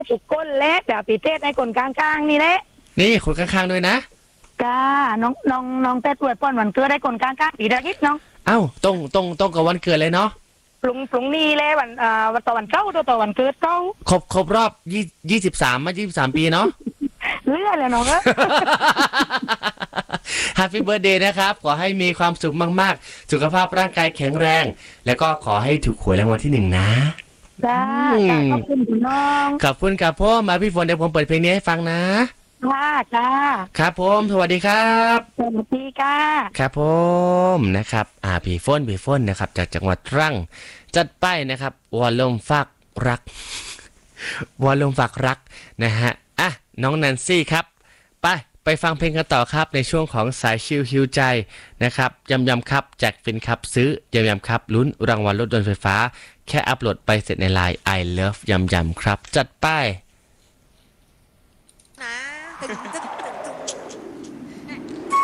ทุกคนเละแต่ปีเทศในคนกลางๆนี่แหละนี่คนข้างๆด้วยนะจ้าน้องแต่ตัวป้อนวันเกิดได้คนกลางๆปีละนิดน้องเอ้าตรงกับวันเกิดเลยเนาะปรุงนี้เลยวันต่อวันเก้าต่อวันเกิดเก้าครบรอบ23 ปีเนาะเลื่อนเลยน้อง Happy Birthday นะครับขอให้มีความสุขมากๆสุขภาพร่างกายแข็งแรงแล้วก็ขอให้ถูกหวยรางวัลที่1นะจ้าขอบคุณคุณน้องขอบคุณครับพ่อมาพี่ฝนเดี๋ยวผมเปิดเพลงนี้ให้ฟังนะจ้าครับผมสวัสดีครับสวัสดีค่ะครับผมนะครับพี่ฝนนะครับจากจังหวัดตรังจัดไปนะครับวอลลุ่มฝากรักวอลลุ่มฝากรักนะฮะน้องแนนซี่ครับไปฟังเพลงกันต่อครับในช่วงของสายชิลฮิวใจนะครับยำครับแจกฟินครับซื้อยำครับลุ้นรางวัลรถยนต์ไฟฟ้าแค่อัปโหลดไปเสร็จในไลน์ I love ยำครับจัดไปนะ